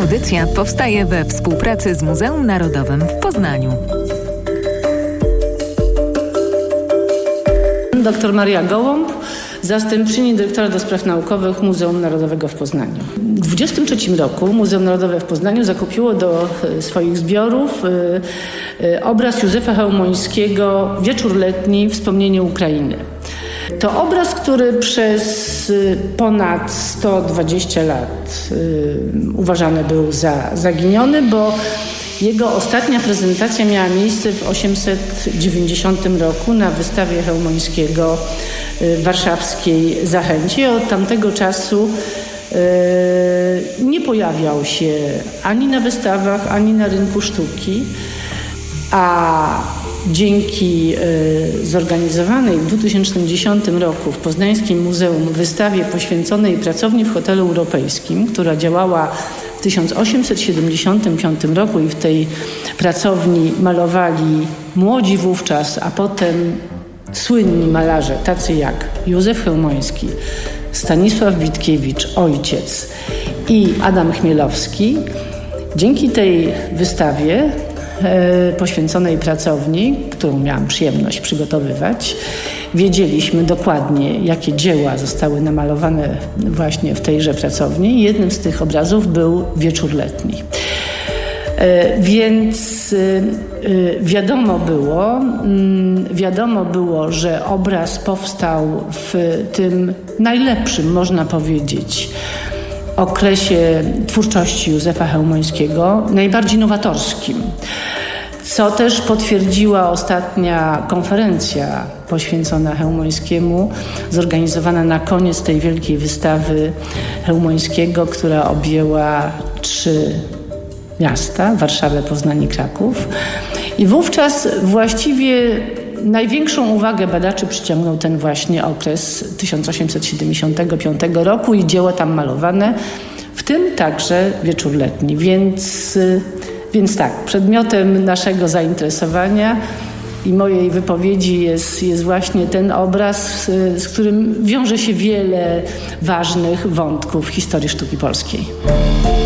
Audycja powstaje we współpracy z Muzeum Narodowym w Poznaniu. Dr Maria Gołąb, zastępczyni dyrektora do spraw naukowych Muzeum Narodowego w Poznaniu. W 1923 roku Muzeum Narodowe w Poznaniu zakupiło do swoich zbiorów obraz Józefa Chełmońskiego „Wieczór letni. Wspomnienie Ukrainy”. To obraz, który przez ponad 120 lat uważany był za zaginiony, bo jego ostatnia prezentacja miała miejsce w 890 roku na wystawie Chełmońskiego w warszawskiej Zachęcie. Od tamtego czasu nie pojawiał się ani na wystawach, ani na rynku sztuki, a dzięki zorganizowanej w 2010 roku w Poznańskim Muzeum wystawie poświęconej pracowni w hotelu europejskim, która działała w 1875 roku i w tej pracowni malowali młodzi wówczas, a potem słynni malarze, tacy jak Józef Chełmoński, Stanisław Witkiewicz, ojciec, i Adam Chmielowski. Dzięki tej wystawie poświęconej pracowni, którą miałam przyjemność przygotowywać, wiedzieliśmy dokładnie, jakie dzieła zostały namalowane właśnie w tejże pracowni. Jednym z tych obrazów był Wieczór letni. Więc wiadomo było, że obraz powstał w tym najlepszym, można powiedzieć, okresie twórczości Józefa Chełmońskiego, najbardziej nowatorskim, co też potwierdziła ostatnia konferencja poświęcona Chełmońskiemu, zorganizowana na koniec tej wielkiej wystawy Chełmońskiego, która objęła 3 miasta, Warszawę, Poznań i Kraków. I wówczas właściwie największą uwagę badaczy przyciągnął ten właśnie okres 1875 roku i dzieła tam malowane, w tym także Wieczór letni. Więc tak, przedmiotem naszego zainteresowania i mojej wypowiedzi jest właśnie ten obraz, z którym wiąże się wiele ważnych wątków historii sztuki polskiej.